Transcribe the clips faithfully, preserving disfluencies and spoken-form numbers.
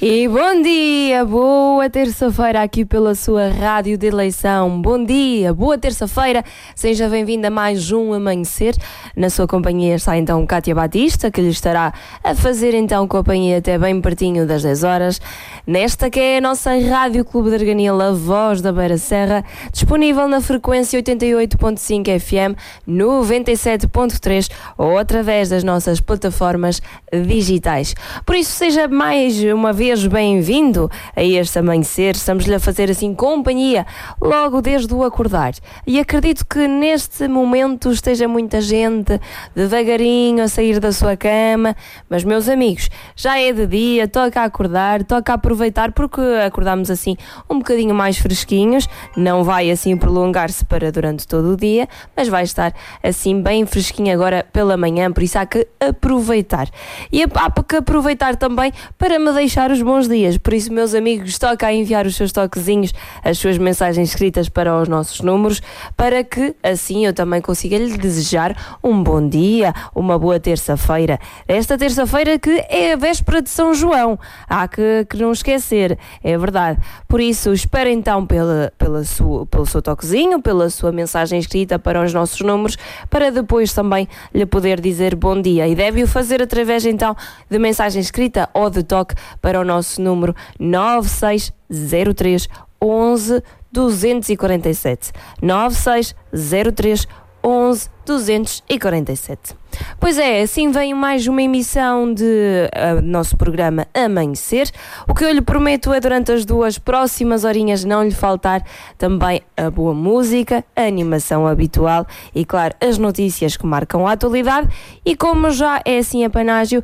E bom dia, boa terça-feira aqui pela sua rádio de eleição. Bom dia, boa terça-feira, seja bem-vindo a mais um Amanhecer. Na sua companhia está então Cátia Batista, que lhe estará a fazer então companhia até bem pertinho das dez horas. Nesta que é a nossa Rádio Clube de Arganil, a voz da Beira Serra, disponível na frequência oitenta e oito ponto cinco F M, noventa e sete ponto três ou através das nossas plataformas digitais. Por isso, seja mais uma vez bem-vindo a este Amanhecer. Estamos-lhe a fazer assim companhia logo desde o acordar. E acredito que neste momento esteja muita gente devagarinho a sair da sua cama, mas meus amigos, já é de dia, toca a acordar, toca a aproveitar porque acordamos assim um bocadinho mais fresquinhos, não vai assim prolongar-se para durante todo o dia, mas vai estar assim bem fresquinho agora pela manhã, por isso há que aproveitar. E há que aproveitar também para me deixar os bons dias, por isso meus amigos, toca a enviar os seus toquezinhos, as suas mensagens escritas para os nossos números, para que assim eu também consiga lhe desejar um bom dia, uma boa terça-feira. Esta terça-feira que é a véspera de São João, há que, que não esquecer, é verdade. Por isso, espero então pela, pela sua, pelo seu toquezinho, pela sua mensagem escrita para os nossos números, para depois também lhe poder dizer bom dia. E deve o fazer através então de mensagem escrita ou de toque para o nosso número nove seis zero três onze duzentos e quarenta e sete. nove seis zero três onze duzentos e quarenta e sete. Pois é, assim vem mais uma emissão de uh, nosso programa Amanhecer. O que eu lhe prometo é durante as duas próximas horinhas não lhe faltar também a boa música, a animação habitual e, claro, as notícias que marcam a atualidade. E como já é assim apanágio,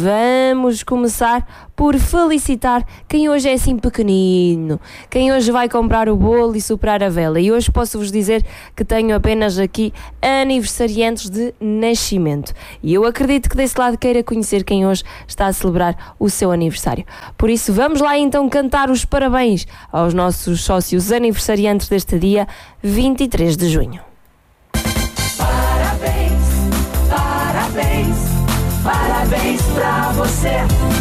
vamos começar por felicitar quem hoje é assim pequenino, quem hoje vai comprar o bolo e soprar a vela. E hoje posso-vos dizer que tenho apenas aqui aniversariantes de nascimento. E eu acredito que desse lado queira conhecer quem hoje está a celebrar o seu aniversário. Por isso, vamos lá então cantar os parabéns aos nossos sócios aniversariantes deste dia vinte e três de junho. Parabéns, parabéns, parabéns pra você.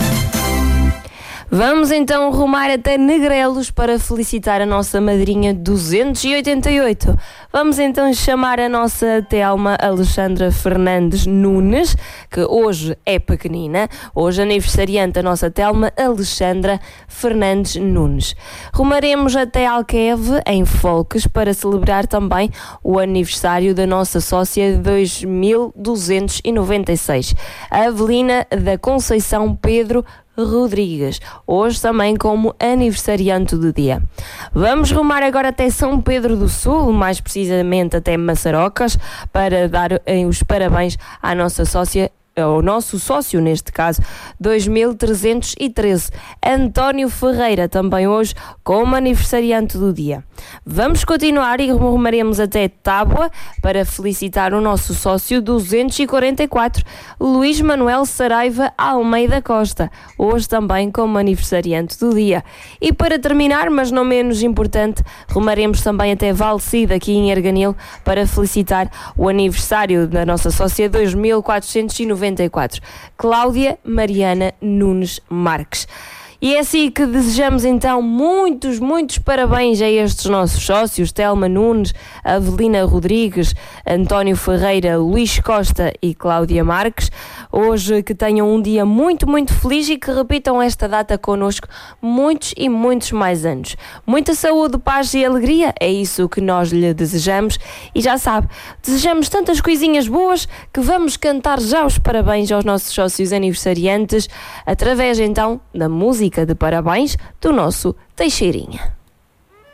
Vamos então rumar até Negrelos para felicitar a nossa madrinha duzentos e oitenta e oito. Vamos então chamar a nossa Telma Alexandra Fernandes Nunes, que hoje é pequenina, hoje aniversariante a nossa Telma Alexandra Fernandes Nunes. Rumaremos até Alqueve, em Folques, para celebrar também o aniversário da nossa sócia de dois mil duzentos e noventa e seis, a Avelina da Conceição Pedro Rodrigues, hoje também como aniversariante do dia. Vamos rumar agora até São Pedro do Sul, mais precisamente até Maçarocas, para dar eh, os parabéns à nossa sócia, o nosso sócio neste caso, dois mil trezentos e treze, António Ferreira, também hoje como aniversariante do dia. Vamos continuar e rumaremos até Tábua para felicitar o nosso sócio duzentos e quarenta e quatro, Luís Manuel Saraiva Almeida Costa, hoje também como aniversariante do dia. E para terminar, mas não menos importante, rumaremos também até Valcide, aqui em Arganil, para felicitar o aniversário da nossa sócia dois mil quatrocentos e noventa e quatro, Cláudia Mariana Nunes Marques. E é assim que desejamos então muitos, muitos parabéns a estes nossos sócios, Telma Nunes, Avelina Rodrigues, António Ferreira, Luís Costa e Cláudia Marques. Hoje que tenham um dia muito, muito feliz e que repitam esta data connosco muitos e muitos mais anos. Muita saúde, paz e alegria, é isso que nós lhe desejamos. E já sabe, desejamos tantas coisinhas boas que vamos cantar já os parabéns aos nossos sócios aniversariantes, através então da música de parabéns do nosso Teixeirinha.